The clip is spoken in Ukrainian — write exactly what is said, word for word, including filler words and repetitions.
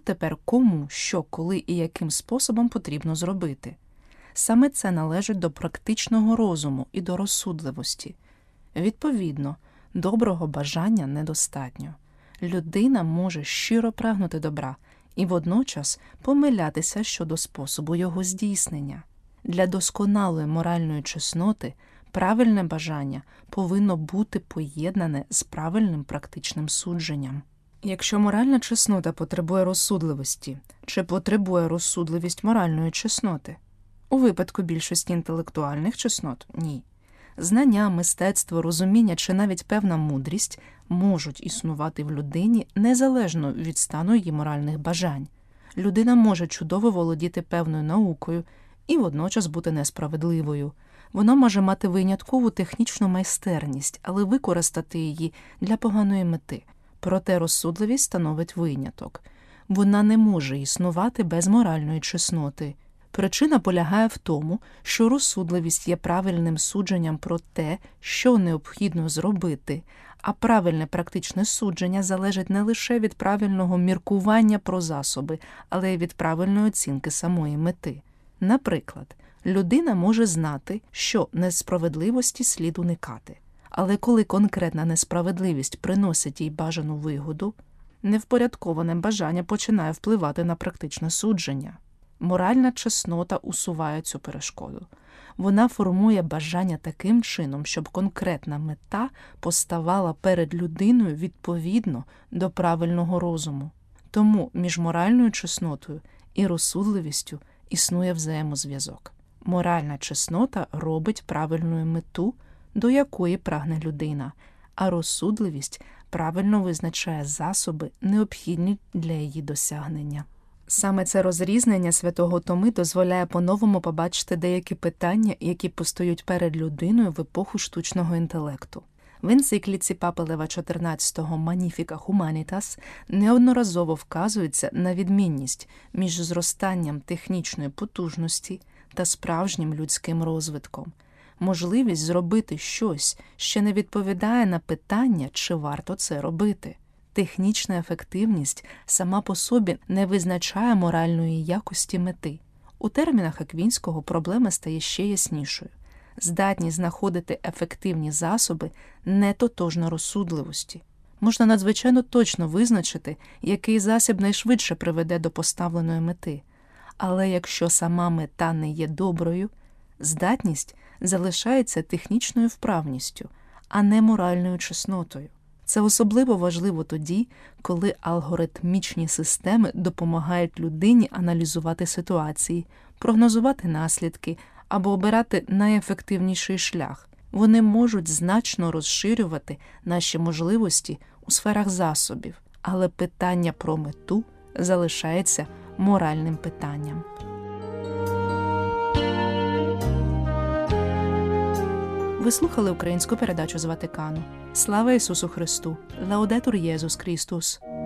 тепер кому, що, коли і яким способом потрібно зробити. Саме це належить до практичного розуму і до розсудливості. Відповідно, доброго бажання недостатньо. Людина може щиро прагнути добра і водночас помилятися щодо способу його здійснення. Для досконалої моральної чесноти правильне бажання повинно бути поєднане з правильним практичним судженням. Якщо моральна чеснота потребує розсудливості, чи потребує розсудливість моральної чесноти? У випадку більшості інтелектуальних чеснот – ні. Знання, мистецтво, розуміння чи навіть певна мудрість можуть існувати в людині незалежно від стану її моральних бажань. Людина може чудово володіти певною наукою і водночас бути несправедливою. Вона може мати виняткову технічну майстерність, але використати її для поганої мети. Проте розсудливість становить виняток. Вона не може існувати без моральної чесноти. Причина полягає в тому, що розсудливість є правильним судженням про те, що необхідно зробити, а правильне практичне судження залежить не лише від правильного міркування про засоби, але й від правильної оцінки самої мети. Наприклад, людина може знати, що несправедливості слід уникати, але коли конкретна несправедливість приносить їй бажану вигоду, невпорядковане бажання починає впливати на практичне судження. Моральна чеснота усуває цю перешкоду. Вона формує бажання таким чином, щоб конкретна мета поставала перед людиною відповідно до правильного розуму. Тому між моральною чеснотою і розсудливістю існує взаємозв'язок. Моральна чеснота робить правильну мету, до якої прагне людина, а розсудливість правильно визначає засоби, необхідні для її досягнення. Саме це розрізнення святого Томи дозволяє по-новому побачити деякі питання, які постають перед людиною в епоху штучного інтелекту. В енцикліці Папи Лева чотирнадцятого «Magnificat Humanitas» неодноразово вказується на відмінність між зростанням технічної потужності та справжнім людським розвитком. Можливість зробити щось ще не відповідає на питання, чи варто це робити. Технічна ефективність сама по собі не визначає моральної якості мети. У термінах Аквінського проблема стає ще яснішою. Здатність знаходити ефективні засоби не тотожна розсудливості. Можна надзвичайно точно визначити, який засіб найшвидше приведе до поставленої мети. Але якщо сама мета не є доброю, здатність залишається технічною вправністю, а не моральною чеснотою. Це особливо важливо тоді, коли алгоритмічні системи допомагають людині аналізувати ситуації, прогнозувати наслідки або обирати найефективніший шлях. Вони можуть значно розширювати наші можливості у сферах засобів, але питання про мету залишається моральним питанням. Ви слухали українську передачу з Ватикану. Слава Ісусу Христу! Лаудетур Єсус Христос!